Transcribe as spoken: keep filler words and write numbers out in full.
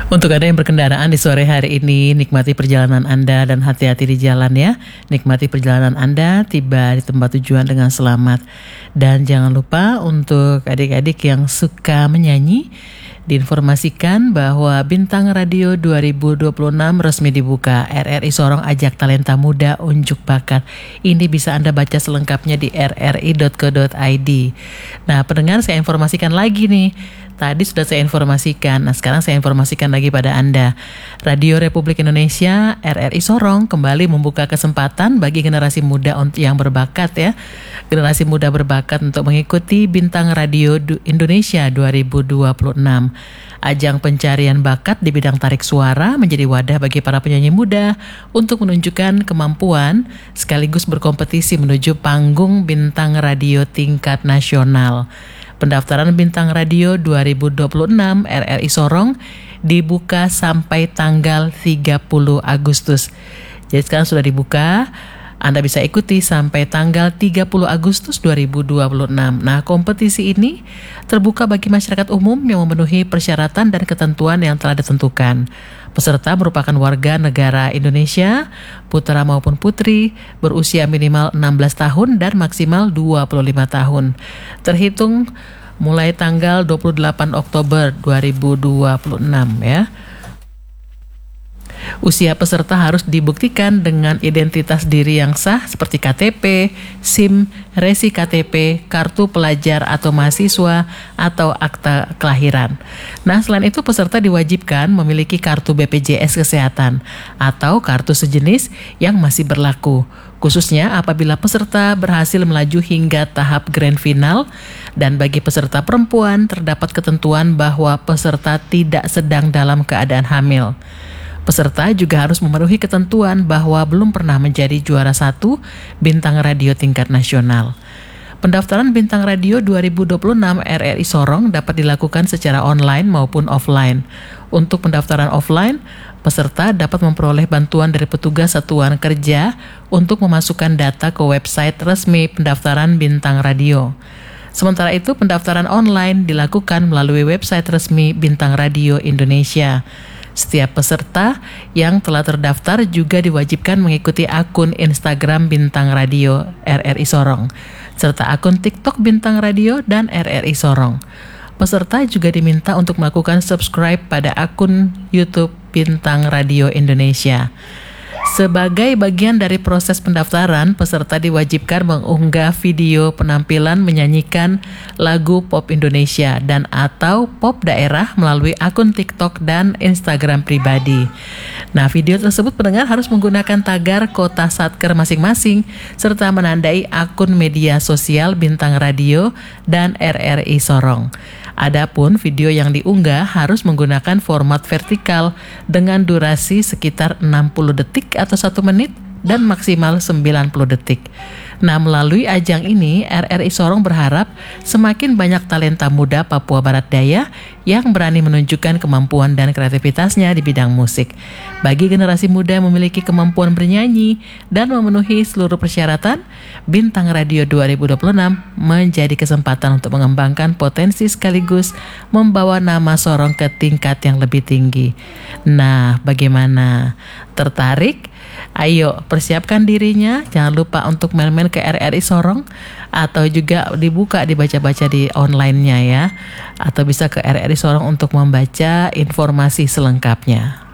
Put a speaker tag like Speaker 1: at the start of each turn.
Speaker 1: Untuk Anda yang berkendaraan di sore hari ini, nikmati perjalanan Anda dan hati-hati di jalan ya. Nikmati perjalanan Anda, tiba di tempat tujuan dengan selamat. Dan jangan lupa untuk adik-adik yang suka menyanyi, diinformasikan bahwa Bintang Radio dua ribu dua puluh enam resmi dibuka. R R I Sorong ajak talenta muda unjuk bakat. Ini bisa Anda baca selengkapnya di r r i dot co dot i d. Nah, pendengar, saya informasikan lagi nih. Tadi sudah saya informasikan, nah sekarang saya informasikan lagi pada Anda. Radio Republik Indonesia R R I Sorong kembali membuka kesempatan bagi generasi muda yang berbakat ya. Generasi muda berbakat untuk mengikuti Bintang Radio Indonesia dua ribu dua puluh enam. Ajang pencarian bakat di bidang tarik suara menjadi wadah bagi para penyanyi muda untuk menunjukkan kemampuan sekaligus berkompetisi menuju panggung Bintang Radio tingkat nasional. Pendaftaran Bintang Radio dua ribu dua puluh enam R R I Sorong dibuka sampai tanggal tiga puluh Agustus. Jadi sekarang sudah dibuka, Anda bisa ikuti sampai tanggal tiga puluh Agustus dua ribu dua puluh enam. Nah, kompetisi ini terbuka bagi masyarakat umum yang memenuhi persyaratan dan ketentuan yang telah ditentukan. Peserta merupakan warga negara Indonesia, putra maupun putri, berusia minimal enam belas tahun dan maksimal dua puluh lima tahun. Terhitung mulai tanggal dua puluh delapan Oktober dua ribu dua puluh enam ya. Usia peserta harus dibuktikan dengan identitas diri yang sah seperti K T P, SIM, resi K T P, kartu pelajar atau mahasiswa, atau akta kelahiran. Nah, selain itu peserta diwajibkan memiliki kartu B P J S Kesehatan atau kartu sejenis yang masih berlaku, khususnya apabila peserta berhasil melaju hingga tahap grand final. Dan bagi peserta perempuan terdapat ketentuan bahwa peserta tidak sedang dalam keadaan hamil. Peserta juga harus memenuhi ketentuan bahwa belum pernah menjadi juara satu Bintang Radio tingkat nasional. Pendaftaran Bintang Radio dua ribu dua puluh enam R R I Sorong dapat dilakukan secara online maupun offline. Untuk pendaftaran offline, peserta dapat memperoleh bantuan dari petugas satuan kerja untuk memasukkan data ke website resmi pendaftaran Bintang Radio. Sementara itu, pendaftaran online dilakukan melalui website resmi Bintang Radio Indonesia. Setiap peserta yang telah terdaftar juga diwajibkan mengikuti akun Instagram Bintang Radio R R I Sorong, serta akun TikTok Bintang Radio dan R R I Sorong. Peserta juga diminta untuk melakukan subscribe pada akun YouTube Bintang Radio Indonesia. Sebagai bagian dari proses pendaftaran, peserta diwajibkan mengunggah video penampilan menyanyikan lagu pop Indonesia dan atau pop daerah melalui akun TikTok dan Instagram pribadi. Nah, video tersebut pendengar harus menggunakan tagar kota satker masing-masing serta menandai akun media sosial Bintang Radio dan R R I Sorong. Adapun video yang diunggah harus menggunakan format vertikal dengan durasi sekitar enam puluh detik atau satu menit dan maksimal sembilan puluh detik. Nah, melalui ajang ini R R I Sorong berharap semakin banyak talenta muda Papua Barat Daya yang berani menunjukkan kemampuan dan kreativitasnya di bidang musik. Bagi generasi muda yang memiliki kemampuan bernyanyi dan memenuhi seluruh persyaratan, Bintang Radio dua ribu dua puluh enam menjadi kesempatan untuk mengembangkan potensi sekaligus membawa nama Sorong ke tingkat yang lebih tinggi. Nah, bagaimana? Tertarik? Ayo persiapkan dirinya, jangan lupa untuk main-main ke R R I Sorong atau juga dibuka dibaca-baca di online-nya ya, atau bisa ke R R I Sorong untuk membaca informasi selengkapnya.